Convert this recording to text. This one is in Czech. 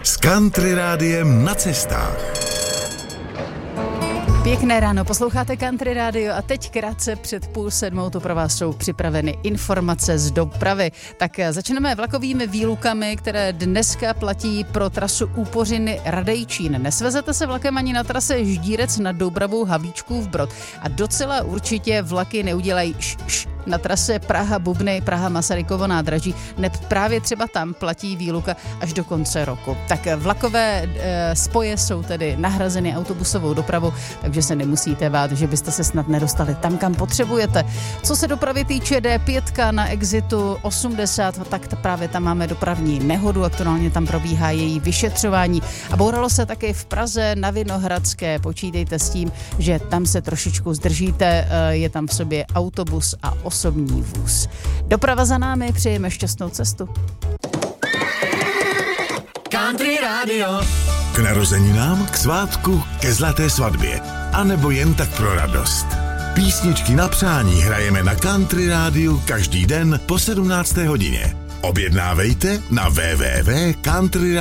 S Country Rádiem na cestách. Pěkné ráno, posloucháte Country Radio a teď krátce před 6:30 to pro vás jsou připraveny informace z dopravy. Tak začneme vlakovými výlukami, které dneska platí pro trasu Úpořiny Radejčín. Nesvezete se vlakem ani na trase Ždírec nad Doubravou Havlíčkův Brod a docela určitě vlaky neudělají na trase Praha-Bubny, Praha-Masarykovo nádraží, neb právě třeba tam platí výluka až do konce roku. Tak vlakové spoje jsou tedy nahrazeny autobusovou dopravou, takže se nemusíte bát, že byste se snad nedostali tam, kam potřebujete. Co se dopravy týče D5 na exitu 80, tak právě tam máme dopravní nehodu, aktuálně tam probíhá její vyšetřování a bouralo se také v Praze na Vinohradské. Počítejte s tím, že tam se trošičku zdržíte, je tam v sobě autobus a osobní vůz. Doprava za námi, přejeme šťastnou cestu. Country Radio. K narozeninám, k svátku, ke zlaté svatbě. A nebo jen tak pro radost. Písničky na přání hrajeme na Country Rádiu každý den po 17. hodině. Objednávejte na www.countryradio.cz.